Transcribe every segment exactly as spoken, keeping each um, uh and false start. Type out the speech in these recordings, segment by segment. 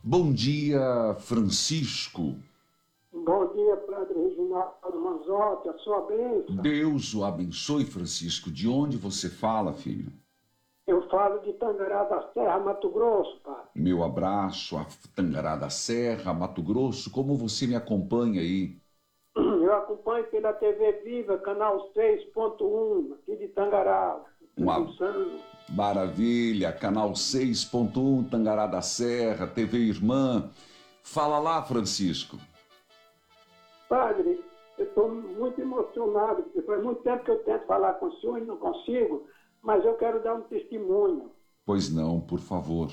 Bom dia, Francisco. Bom dia, Padre Reginaldo Manzotti, a sua bênção. Deus o abençoe, Francisco. De onde você fala, filho? Eu falo de Tangará da Serra, Mato Grosso, Padre. Meu abraço a Tangará da Serra, Mato Grosso. Como você me acompanha aí? Eu acompanho pela T V Viva, canal seis ponto um, aqui de Tangará. Uma maravilha, canal seis ponto um, Tangará da Serra, T V Irmã. Fala lá, Francisco. Padre, eu estou muito emocionado, porque faz muito tempo que eu tento falar com o senhor e não consigo, mas eu quero dar um testemunho. Pois não, por favor.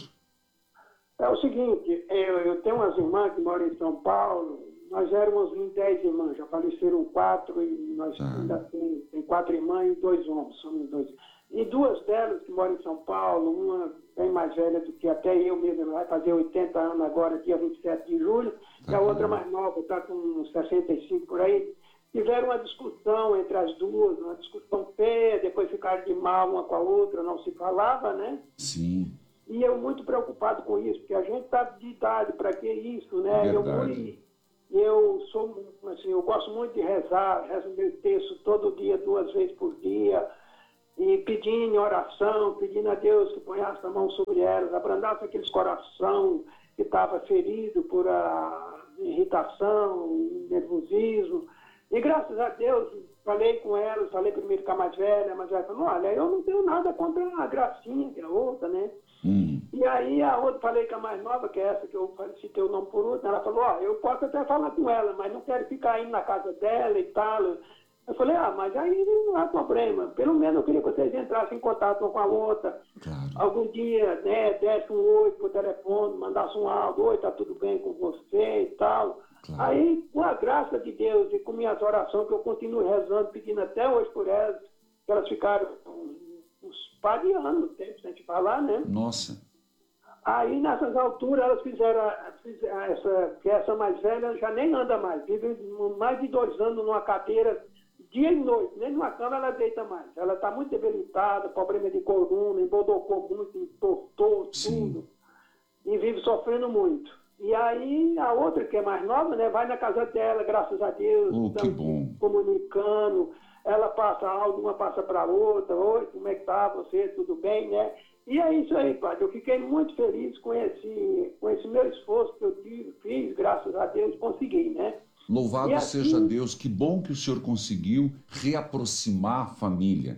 É o seguinte, eu, eu tenho umas irmãs que moram em São Paulo, nós éramos em dez irmãs, já faleceram quatro e nós ah. ainda tem, tem quatro irmãs e dois homens, somos dois. E duas delas que moram em São Paulo, uma bem mais velha do que até eu mesmo, vai fazer oitenta anos agora, dia vinte e sete de julho, ah. e a outra mais nova, está com sessenta e cinco por aí. Tiveram uma discussão entre as duas, uma discussão feia, depois ficaram de mal uma com a outra, não se falava, né? Sim. E eu muito preocupado com isso, porque a gente está de idade, para que isso, né? Verdade. Eu, eu sou, assim, eu gosto muito de rezar, rezo meu texto todo dia, duas vezes por dia, e pedindo em oração, pedindo a Deus que ponhasse a mão sobre elas, abrandasse aqueles coração que estava ferido por a irritação, nervosismo. E graças a Deus, falei com elas, falei primeiro com a mais velha, a mais velha falou, olha, eu não tenho nada contra a Gracinha, que é a outra, né? Hum. E aí a outra, falei com a mais nova, que é essa que eu citei o nome por último, ela falou, ó, eu posso até falar com ela, mas não quero ficar indo na casa dela e tal. Eu falei, ah, mas aí não há problema, pelo menos eu queria que vocês entrassem em contato uma com a outra. Claro. Algum dia, né, desse um oi pro telefone, mandasse um áudio, oi, tá tudo bem com você e tal. Claro. Aí, com a graça de Deus e com minhas orações, que eu continuo rezando, pedindo até hoje por elas, que elas ficaram uns, uns par de anos, tempo sem te falar, né? Nossa. Aí, nessas alturas, elas fizeram, fizeram essa, que essa mais velha já nem anda mais, vive mais de dois anos numa cadeira, dia e noite, nem numa cama ela deita mais. Ela está muito debilitada, problema de coluna, embodocou muito, entortou tudo, e vive sofrendo muito. E aí, a outra, que é mais nova, né, vai na casa dela, graças a Deus, oh, que bom. Comunicando, ela passa áudio, uma passa para a outra, oi, como é que tá você, tudo bem, né? E é isso aí, padre, eu fiquei muito feliz com esse, com esse meu esforço que eu tive, fiz, graças a Deus, consegui, né? Louvado e seja assim, Deus, que bom que o senhor conseguiu reaproximar a família,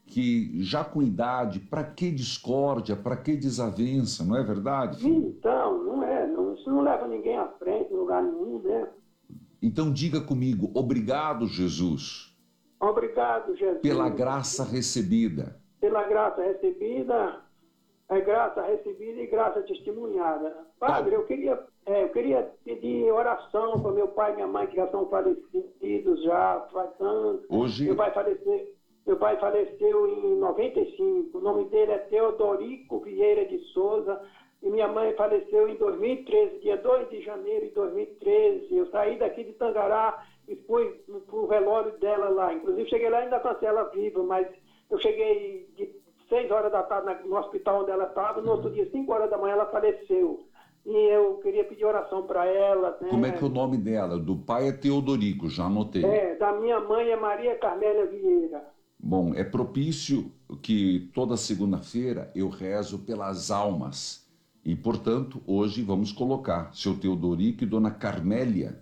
que já com idade, para que discórdia, para que desavença, não é verdade, filho? Então, não é, não, isso não leva ninguém à frente, em lugar nenhum, né? Então diga comigo, obrigado, Jesus. Obrigado, Jesus. Pela graça recebida. Pela graça recebida, é graça recebida e graça testemunhada. Padre, eu queria, é, eu queria pedir oração para meu pai e minha mãe, que já são falecidos já faz anos. Hoje... Meu pai faleceu, meu pai faleceu em noventa e cinco. O nome dele é Teodorico Vieira de Souza. E minha mãe faleceu em dois mil e treze, dia dois de janeiro de dois mil e treze. Eu saí daqui de Tangará e fui pro velório dela lá. Inclusive, cheguei lá ainda com ela viva, mas eu cheguei de seis horas da tarde no hospital onde ela estava. No outro dia, cinco horas da manhã, ela faleceu. E eu queria pedir oração para ela. Né? Como é que é o nome dela? Do pai é Teodorico, já anotei. É, da minha mãe é Maria Carmélia Vieira. Bom, é propício que toda segunda-feira eu rezo pelas almas. E, portanto, hoje vamos colocar seu Teodorico e dona Carmélia.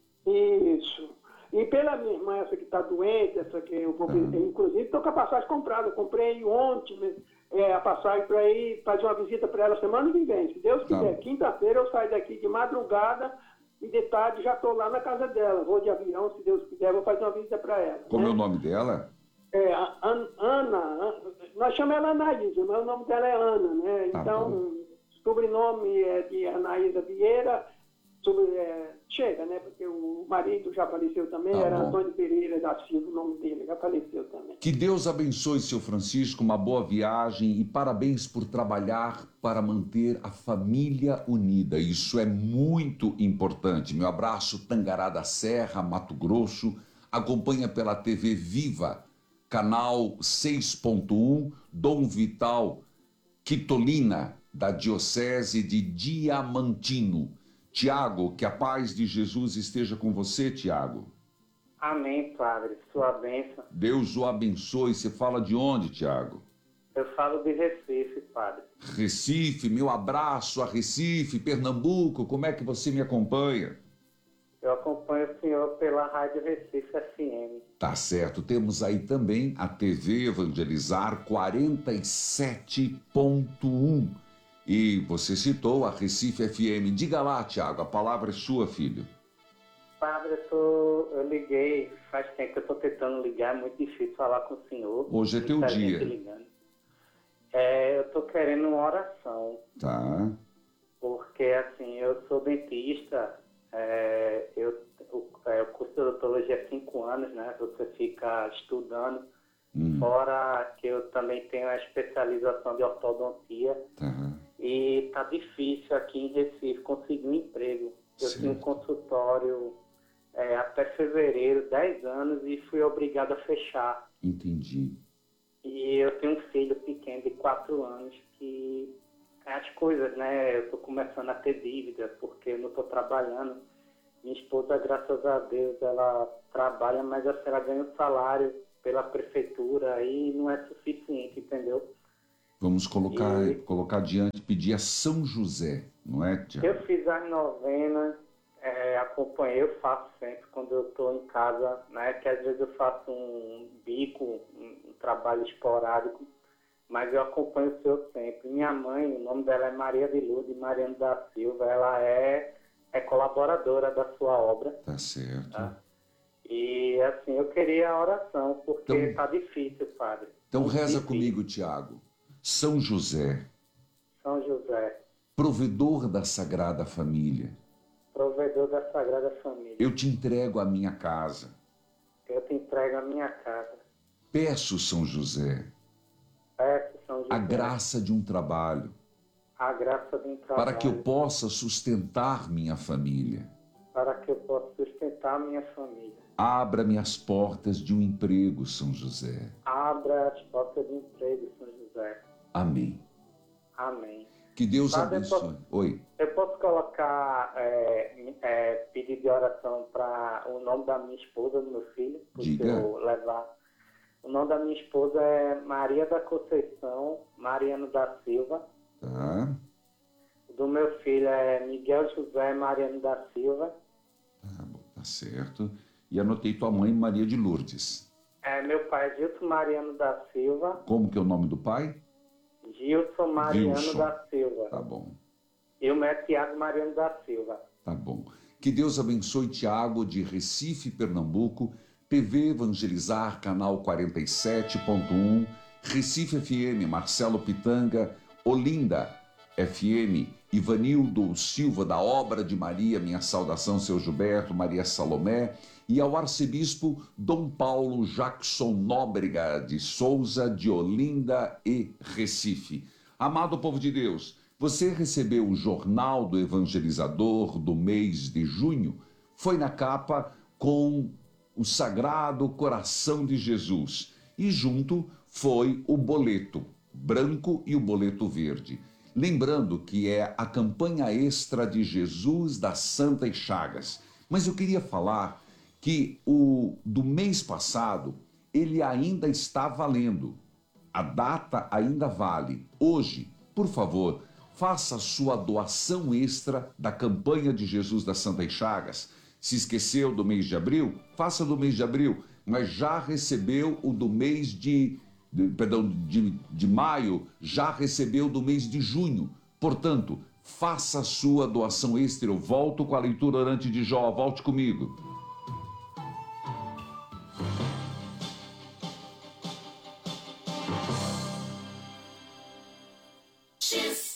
Isso. E pela minha irmã, essa que está doente, essa que eu vou ah. inclusive estou com a passagem comprada. Eu comprei ontem é, a passagem para ir fazer uma visita para ela semana que vem. Se Deus quiser, tá. Quinta-feira eu saio daqui de madrugada e de tarde já estou lá na casa dela. Vou de avião, se Deus quiser, vou fazer uma visita para ela. Como né? é o nome dela? É, a An Ana, nós chamamos ela Anaísa, mas o nome dela é Ana, né? Tá então, bom. sobrenome é de Anaísa Vieira, sobre, é, chega, né? Porque o marido já faleceu também, tá era bom. Antônio Pereira da Silva, o nome dele, já faleceu também. Que Deus abençoe, seu Francisco, uma boa viagem e parabéns por trabalhar para manter a família unida. Isso é muito importante. Meu abraço, Tangará da Serra, Mato Grosso. Acompanha pela T V Viva, canal seis ponto um, Dom Vital, Quitolina, da Diocese de Diamantino. Tiago, que a paz de Jesus esteja com você, Tiago. Amém, Padre. Sua bênção. Deus o abençoe. Você fala de onde, Tiago? Eu falo de Recife, Padre. Recife, meu abraço a Recife, Pernambuco. Como é que você me acompanha? Eu acompanho o senhor pela Rádio Recife F M. Tá certo. Temos aí também a T V Evangelizar quarenta e sete ponto um. E você citou a Recife F M. Diga lá, Tiago, a palavra é sua, filho. Padre, eu, tô, eu liguei, faz tempo que eu estou tentando ligar, é muito difícil falar com o senhor. Hoje é teu dia. Ligando. É, eu estou querendo uma oração. Tá. Porque, assim, eu sou dentista, é, eu, o, é, o curso de odontologia é cinco anos, né? Você fica estudando. Hum. Fora que eu também tenho a especialização de ortodontia. Tá. E tá difícil aqui em Recife conseguir um emprego. Eu certo. tinha um consultório é, até fevereiro, dez anos, e fui obrigado a fechar. Entendi. E eu tenho um filho pequeno de quatro anos que as coisas, né? Eu tô começando a ter dívida porque eu não tô trabalhando. Minha esposa, graças a Deus, ela trabalha, mas ela ganha um salário pela prefeitura e não é suficiente, entendeu? Vamos colocar, e... colocar adiante, pedir a São José, não é, Tiago? Eu fiz a novena, é, acompanhei, eu faço sempre quando eu estou em casa, né? Que às vezes eu faço um bico, um, um trabalho esporádico, mas eu acompanho o senhor sempre. Minha mãe, o nome dela é Maria de Lourdes Mariano da Silva, ela é, é colaboradora da sua obra. Tá certo. Tá? E assim, eu queria a oração, porque então, tá difícil, padre. Então Muito reza difícil. comigo, Tiago. São José. São José. Provedor da Sagrada Família. Provedor da Sagrada Família. Eu te entrego a minha casa. Eu te entrego a minha casa. Peço, São José. Peço, São José. A graça de um trabalho. A graça de um trabalho. Para que eu possa sustentar minha família. Para que eu possa sustentar minha família. Abra-me as portas de um emprego, São José. Abra as portas de um emprego, São José. Amém. Amém. Que Deus Padre, abençoe. Eu posso, Oi. eu posso colocar é, é, pedido de oração para o nome da minha esposa, do meu filho? Diga. Eu levar. O nome da minha esposa é Maria da Conceição Mariano da Silva. Tá. O do meu filho é Miguel José Mariano da Silva. Tá bom, tá certo. E anotei tua mãe, Maria de Lourdes. É, meu pai é Gilson Mariano da Silva. Como que é o nome do pai? Gilson Mariano Gilson. da Silva. Tá bom. E o meu é Tiago Mariano da Silva. Tá bom. Que Deus abençoe Tiago de Recife, Pernambuco, T V Evangelizar, canal quarenta e sete ponto um, Recife F M, Marcelo Pitanga, Olinda F M, Ivanildo Silva da Obra de Maria, minha saudação, seu Gilberto, Maria Salomé, e ao arcebispo Dom Paulo Jackson Nóbrega de Souza, de Olinda e Recife. Amado povo de Deus, você recebeu o Jornal do Evangelizador do mês de junho? Foi na capa com o Sagrado Coração de Jesus e junto foi o boleto branco e o boleto verde. Lembrando que é a campanha extra de Jesus das Santas Chagas. Mas eu queria falar que o do mês passado, ele ainda está valendo. A data ainda vale. Hoje, por favor, faça a sua doação extra da campanha de Jesus das Santas Chagas. Se esqueceu do mês de abril, faça do mês de abril, mas já recebeu o do mês de, de perdão, de, de maio, já recebeu do mês de junho. Portanto, faça a sua doação extra. Eu volto com a leitura orante de Jó. Volte comigo. Olha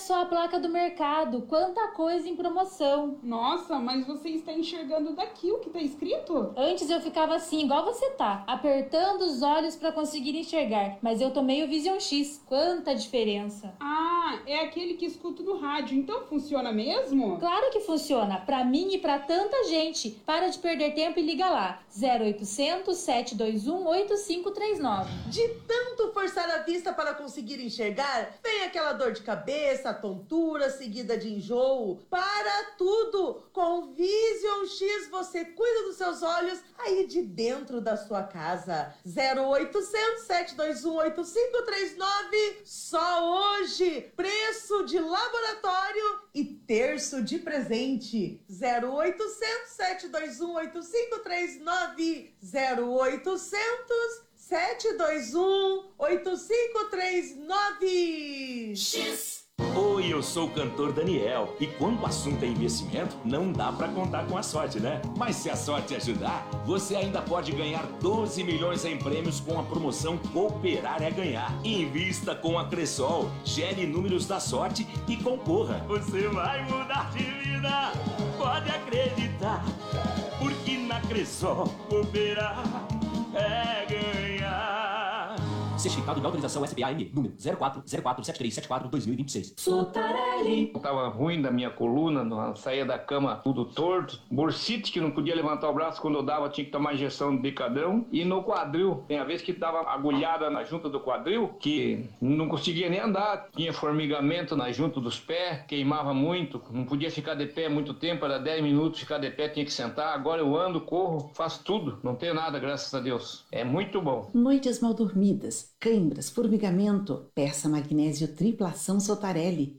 só a placa do mercado, quanta coisa em promoção. Nossa, mas você está enxergando daqui o que está escrito? Antes eu ficava assim, igual você tá, apertando os olhos para conseguir enxergar, mas eu tomei o Vision X, quanta diferença. Ah, é aquele que escuto no rádio, então funciona mesmo? Claro que funciona, pra mim e pra tanta gente. Para de perder tempo e liga lá, zero oitocentos, sete dois um, oito cinco três nove. De tanto forçar a vista para conseguir enxergar, vem aquela dor de cabeça, tontura, seguida de enjoo. Para tudo! Com o Vision X você cuida dos seus olhos aí de dentro da sua casa. zero oitocentos, sete dois um, oito cinco três nove. Só hoje! Preço de laboratório e terço de presente. zero oitocentos, sete dois um, oito cinco três nove. zero oitocentos, sete dois um, oito cinco três nove. X. Oi, eu sou o cantor Daniel. E quando o assunto é investimento, não dá pra contar com a sorte, né? Mas se a sorte ajudar, você ainda pode ganhar doze milhões em prêmios com a promoção Cooperar é Ganhar. Invista com a Cressol, gere números da sorte e concorra. Você vai mudar de vida, pode acreditar. Porque na Cressol, cooperar é ganhar. Certificado de autorização S P A M, número zero quatro zero quatro sete três sete quatro dois mil e vinte e seis. Sotarelli. Tava ruim da minha coluna, não saía da cama tudo torto. Bursite, que não podia levantar o braço quando eu dava, tinha que tomar injeção de bicadrão. E no quadril, tem a vez que dava agulhada na junta do quadril, que não conseguia nem andar. Tinha formigamento na junta dos pés, queimava muito, não podia ficar de pé muito tempo, era dez minutos ficar de pé, tinha que sentar. Agora eu ando, corro, faço tudo, não tenho nada, graças a Deus. É muito bom. Noites mal dormidas, cãibras, formigamento. Peça magnésio tripla ação Sotarelli.